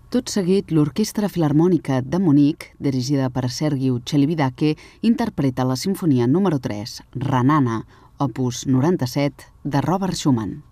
Tot seguit, l'Orquestra Filharmònica de Munic, dirigida per Sergiu Celibidache, interpreta la Simfonia número 3, Renana, opus 97, de Robert Schumann.